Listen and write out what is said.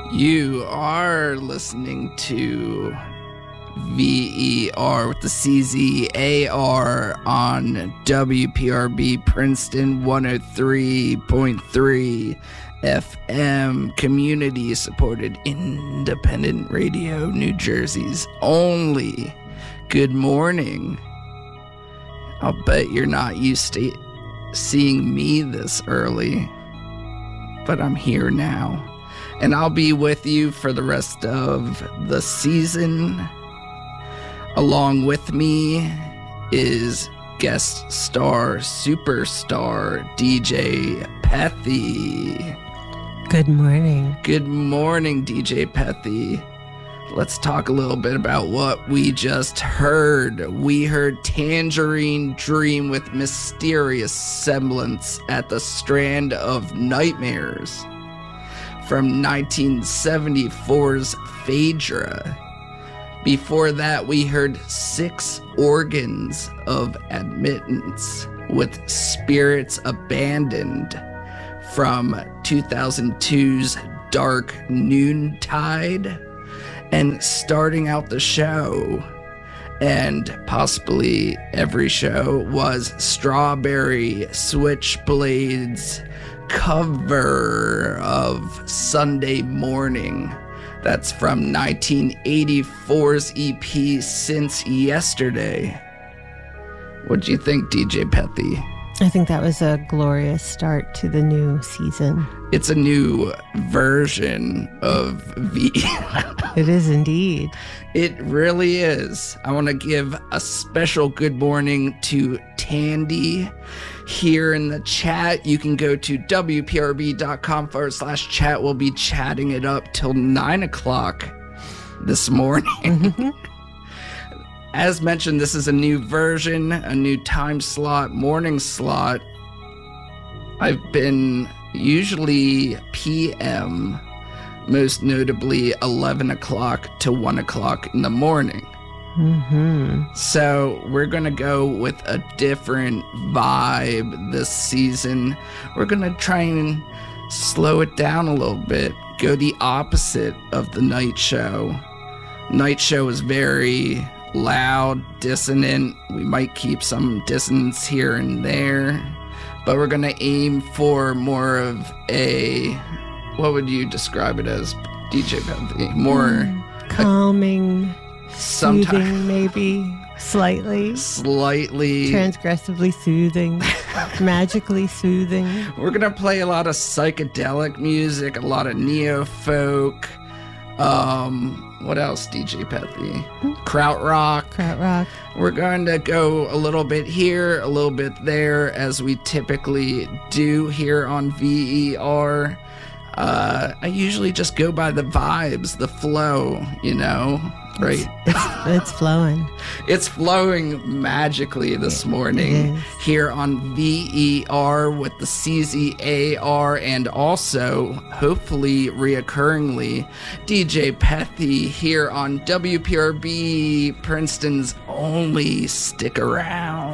You are listening to VER with the CZAR on WPRB Princeton 103.3 FM, community-supported independent radio, New Jersey's only. Good morning. I'll bet you're not used to seeing me this early, but I'm here now. And I'll be with you for the rest of the season. Along with me is guest star, superstar, DJ Pethy. Good morning. Good morning, DJ Pethy. Let's talk a little bit about what we just heard. We heard Tangerine Dream with Mysterious Semblance at the Strand of Nightmares from 1974's Phaedra. Before that, we heard 6 Organs of Admittance with Spirits Abandoned from 2002's Dark Noontide. And starting out the show, and possibly every show, was Strawberry Switchblade's cover of Sunday Morning. That's from 1984's EP Since Yesterday. What'd you think, DJ Pethy? I think that was a glorious start to the new season. It's a new version of V. It is indeed. It really is. I want to give a special good morning to Tandy here in the chat. You can go to WPRB.com/chat. We'll be chatting it up till 9 o'clock this morning. As mentioned, this is a new version, a new time slot, morning slot. I've been usually PM, most notably 11 o'clock to 1 o'clock in the morning. So we're going to go with a different vibe this season. We're going to try and slow it down a little bit, go the opposite of the night show. Night show is very loud, dissonant. We might keep some dissonance here and there, but we're gonna aim for more of a, what would you describe it as, DJ Pethy? More calming, soothing, maybe slightly transgressively soothing, magically soothing. We're gonna play a lot of psychedelic music, a lot of neo-folk. What else, DJ Pethy? Krautrock. We're going to go a little bit here, a little bit there, as we typically do here on VER. I usually just go by the vibes, the flow, you know, right? It's flowing. It's flowing magically this morning here on VER with the CZAR, and also, hopefully, reoccurringly, DJ Pethy here on WPRB, Princeton's only. Stick around.